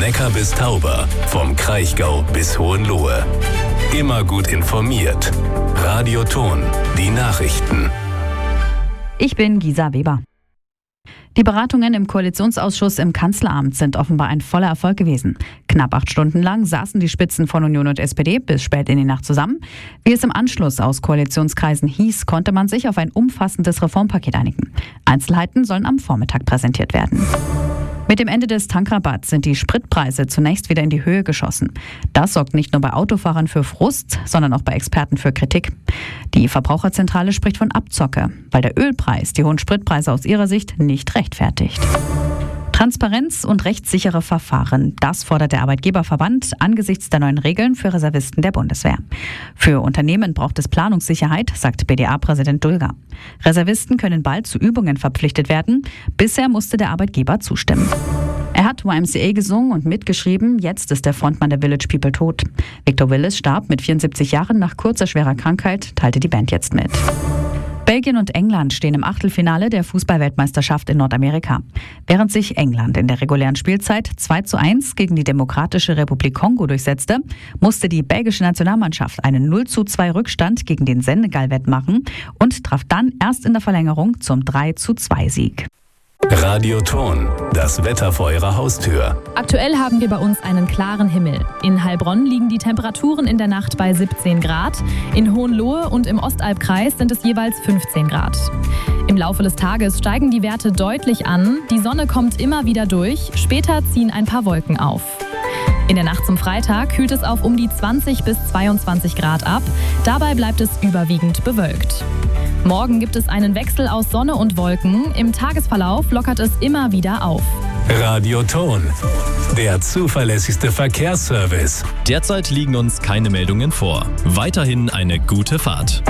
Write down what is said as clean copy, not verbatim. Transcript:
Neckar bis Tauber, vom Kraichgau bis Hohenlohe. Immer gut informiert. Radio Thon, die Nachrichten. Ich bin Gisa Weber. Die Beratungen im Koalitionsausschuss im Kanzleramt sind offenbar ein voller Erfolg gewesen. Knapp 8 Stunden lang saßen die Spitzen von Union und SPD bis spät in die Nacht zusammen. Wie es im Anschluss aus Koalitionskreisen hieß, konnte man sich auf ein umfassendes Reformpaket einigen. Einzelheiten sollen am Vormittag präsentiert werden. Mit dem Ende des Tankrabatts sind die Spritpreise zunächst wieder in die Höhe geschossen. Das sorgt nicht nur bei Autofahrern für Frust, sondern auch bei Experten für Kritik. Die Verbraucherzentrale spricht von Abzocke, weil der Ölpreis die hohen Spritpreise aus ihrer Sicht nicht rechtfertigt. Transparenz und rechtssichere Verfahren, das fordert der Arbeitgeberverband angesichts der neuen Regeln für Reservisten der Bundeswehr. Für Unternehmen braucht es Planungssicherheit, sagt BDA-Präsident Dulger. Reservisten können bald zu Übungen verpflichtet werden. Bisher musste der Arbeitgeber zustimmen. Er hat YMCA gesungen und mitgeschrieben, jetzt ist der Frontmann der Village People tot. Victor Willis starb mit 74 Jahren nach kurzer schwerer Krankheit, teilte die Band jetzt mit. Belgien und England stehen im Achtelfinale der Fußball-Weltmeisterschaft in Nordamerika. Während sich England in der regulären Spielzeit 2:1 gegen die Demokratische Republik Kongo durchsetzte, musste die belgische Nationalmannschaft einen 0:2 Rückstand gegen den Senegal wettmachen und traf dann erst in der Verlängerung zum 3:2-Sieg. Radio Thon, das Wetter vor Ihrer Haustür. Aktuell haben wir bei uns einen klaren Himmel. In Heilbronn liegen die Temperaturen in der Nacht bei 17 Grad. In Hohenlohe und im Ostalbkreis sind es jeweils 15 Grad. Im Laufe des Tages steigen die Werte deutlich an. Die Sonne kommt immer wieder durch. Später ziehen ein paar Wolken auf. In der Nacht zum Freitag kühlt es auf um die 20 bis 22 Grad ab. Dabei bleibt es überwiegend bewölkt. Morgen gibt es einen Wechsel aus Sonne und Wolken. Im Tagesverlauf lockert es immer wieder auf. Radio Thon, der zuverlässigste Verkehrsservice. Derzeit liegen uns keine Meldungen vor. Weiterhin eine gute Fahrt.